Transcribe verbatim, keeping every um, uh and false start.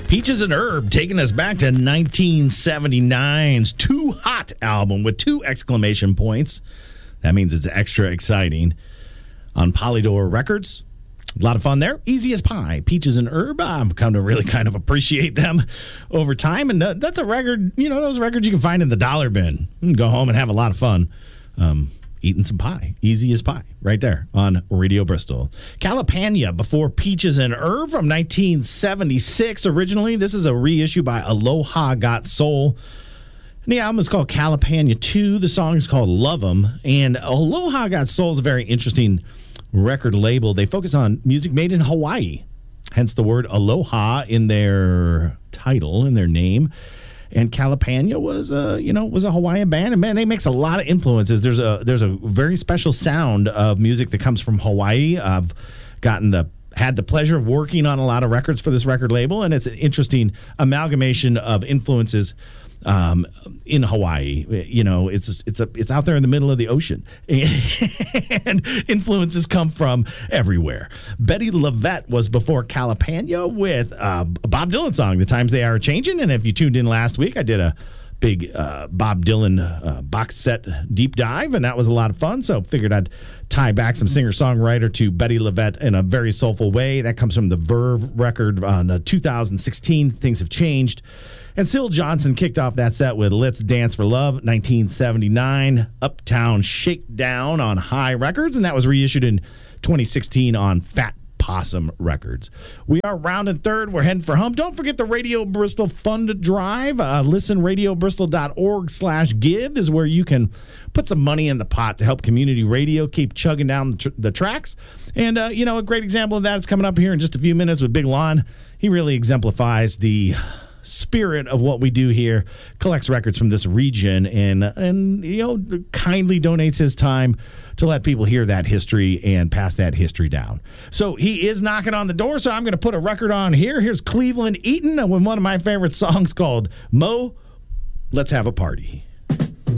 Peaches and Herb taking us back to nineteen seventy-nine's Too Hot album with two exclamation points. That means it's extra exciting. On Polydor Records. A lot of fun there. Easy as pie. Peaches and Herb. I've come to really kind of appreciate them over time. And uh, that's a record, you know, those records you can find in the dollar bin. You can go home and have a lot of fun. Um, eating some pie. Easy as pie. Right there on Radio Bristol. Calipania before Peaches and Herb from nineteen seventy-six originally. This is a reissue by Aloha Got Soul. And the album is called Calipania two. The song is called Love 'Em. And Aloha Got Soul is a very interesting record label. They focus on music made in Hawaii. Hence the word Aloha in their title, in their name. And Calipania was a, you know, was a Hawaiian band, and man, they mix a lot of influences. There's a there's a very special sound of music that comes from Hawaii. I've gotten the had the pleasure of working on a lot of records for this record label, and it's an interesting amalgamation of influences um, in Hawaii. You know, it's it's a it's out there in the middle of the ocean, and influences come from everywhere. Betty LaVette was before Calipania with uh, a Bob Dylan song, "The Times They Are Changing." And if you tuned in last week, I did a big uh, Bob Dylan uh, box set deep dive, and that was a lot of fun. So figured I'd tie back some singer-songwriter to Betty LaVette in a very soulful way. That comes from the Verve record on uh, two thousand sixteen, Things Have Changed. And Syl Johnson kicked off that set with Let's Dance for Love, nineteen seventy-nine, Uptown Shakedown on High Records, and that was reissued in twenty sixteen on Fat Possum Records. We are rounding third. We're heading for home. Don't forget the Radio Bristol Fund Drive. Uh, listen, radiobristol.org slash give is where you can put some money in the pot to help community radio keep chugging down the, tr- the tracks. And, uh, you know, a great example of that is coming up here in just a few minutes with Big Lon. He really exemplifies the spirit of what we do here, collects records from this region, and and you know, kindly donates his time to let people hear that history and pass that history down. So he is knocking on the door, so I'm going to put a record on here. Here's Cleveland Eaton with one of my favorite songs called Mo, Let's Have a Party.